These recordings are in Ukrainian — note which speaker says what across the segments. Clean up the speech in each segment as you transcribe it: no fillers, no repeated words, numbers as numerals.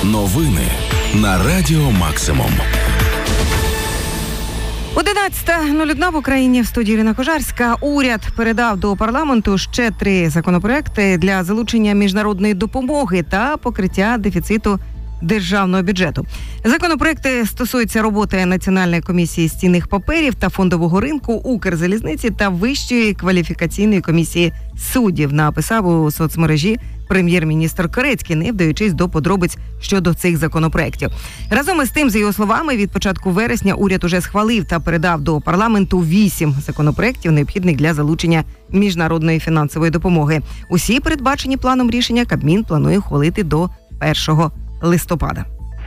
Speaker 1: Новини на Радіо Максимум.
Speaker 2: 11:01 в Україні. В студії Ірина Кожарська. Уряд передав до парламенту ще 3 законопроекти для залучення міжнародної допомоги та покриття дефіциту державного бюджету. Законопроекти стосуються роботи Національної комісії з цінних паперів та фондового ринку, Укрзалізниці та Вищої кваліфікаційної комісії суддів, написав у соцмережі прем'єр-міністр Корецький, не вдаючись до подробиць щодо цих законопроєктів. Разом із тим, за його словами, від початку вересня уряд уже схвалив та передав до парламенту 8 законопроєктів, необхідних для залучення міжнародної фінансової допомоги. Усі передбачені планом рішення Кабмін планує ухвалити до 1 листопада.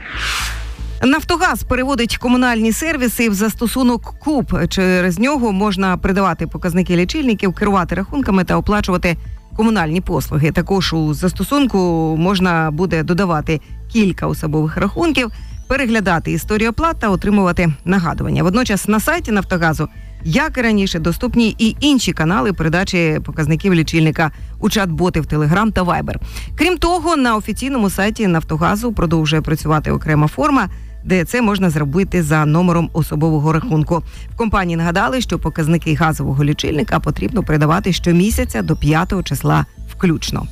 Speaker 2: «Нафтогаз» переводить комунальні сервіси в застосунок КУП. Через нього можна передавати показники лічильників, керувати рахунками та оплачувати комунальні послуги. Також у застосунку можна буде додавати кілька особових рахунків, переглядати історію оплат та отримувати нагадування. Водночас на сайті «Нафтогазу», як і раніше, доступні і інші канали передачі показників лічильника у чат-боти в Telegram та Viber. Крім того, на офіційному сайті «Нафтогазу» продовжує працювати окрема форма, де це можна зробити за номером особового рахунку. В компанії нагадали, що показники газового лічильника потрібно передавати щомісяця до 5 числа включно.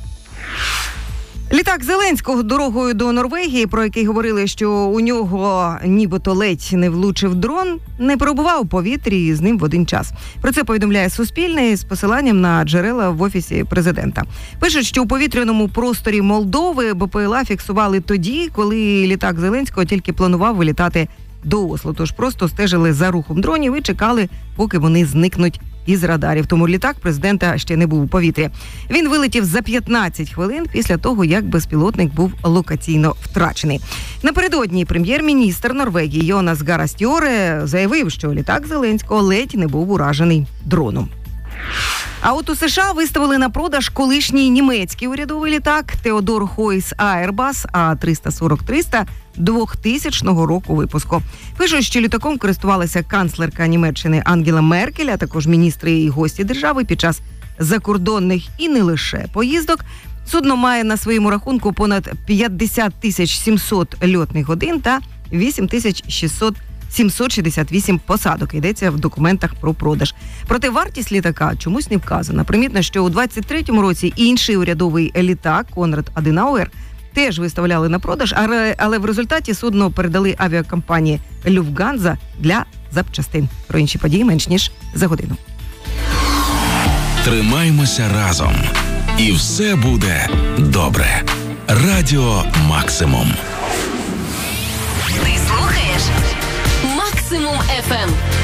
Speaker 2: Літак Зеленського дорогою до Норвегії, про який говорили, що у нього нібито ледь не влучив дрон, не перебував у повітрі з ним в один час. Про це повідомляє Суспільне з посиланням на джерела в Офісі президента. Пишуть, що у повітряному просторі Молдови БПЛА фіксували тоді, коли літак Зеленського тільки планував вилітати до Осло. Тож просто стежили за рухом дронів і чекали, поки вони зникнуть із радарів. Тому літак президента ще не був у повітрі. Він вилетів за 15 хвилин після того, як безпілотник був локаційно втрачений. Напередодні прем'єр-міністр Норвегії Йонас Гар Стьоре заявив, що літак Зеленського ледь не був уражений дроном. А от у США виставили на продаж колишній німецький урядовий літак Теодор Хойс Airbus А340-300 2000 року випуску. Пишуть, що літаком користувалася канцлерка Німеччини Ангела Меркель, а також міністри і гості держави під час закордонних і не лише поїздок. Судно має на своєму рахунку понад 50 700 льотних годин та 768 посадок. Йдеться в документах про продаж. Проте вартість літака чомусь не вказана. Примітно, що у 23-му році інший урядовий літак Конрад Аденауер теж виставляли на продаж, але в результаті судно передали авіакомпанії Люфтганза для запчастин. Про інші події менш ніж за годину.
Speaker 1: Тримаймося разом. І все буде добре. Радіо Максимум.
Speaker 3: Ти слухаєш Максимум FM.